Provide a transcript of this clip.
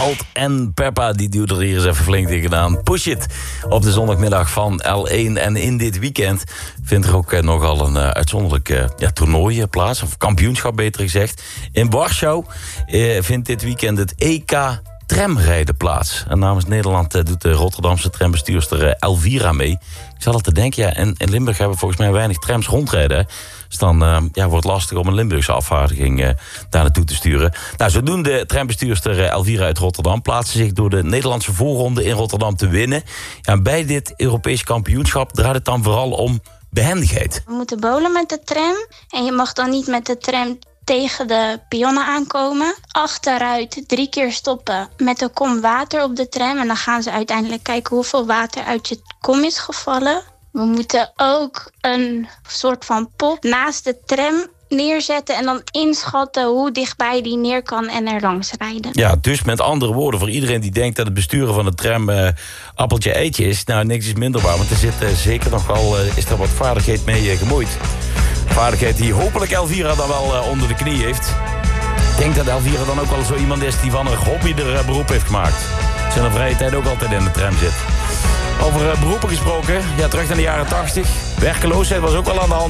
Salt en Peppa, die duwt er hier eens even flink tegenaan. Push It op de zondagmiddag van L1. En in dit weekend vindt er ook nogal een uitzonderlijk toernooi plaats. Of kampioenschap, beter gezegd. In Warschau vindt dit weekend het EK tramrijden plaats. En namens Nederland doet de Rotterdamse trambestuurster Elvira mee. Ik zat al te denken, in Limburg hebben we volgens mij weinig trams rondrijden. Hè? Dus dan wordt het lastig om een Limburgse afvaardiging daar naartoe te sturen. Nou, zodoende trambestuurster Elvira uit Rotterdam plaatste zich door de Nederlandse voorronde in Rotterdam te winnen. Ja, en bij dit Europese kampioenschap draait het dan vooral om behendigheid. We moeten bowlen met de tram en je mag dan niet met de tram tegen de pionnen aankomen. Achteruit 3 keer stoppen met een kom water op de tram. En dan gaan ze uiteindelijk kijken hoeveel water uit je kom is gevallen. We moeten ook een soort van pop naast de tram neerzetten en dan inschatten hoe dichtbij die neer kan en er langs rijden. Ja, dus met andere woorden, voor iedereen die denkt dat het besturen van de tram appeltje eitje is, nou, niks is minder waar, want er zit zeker nog wel is er wat vaardigheid mee gemoeid. Vaardigheid die hopelijk Elvira dan wel onder de knie heeft. Ik denk dat Elvira dan ook wel zo iemand is die van een hobby er beroep heeft gemaakt. Zijn vrije tijd ook altijd in de tram zit. Over beroepen gesproken, terug naar de jaren 80. Werkeloosheid was ook wel aan de hand.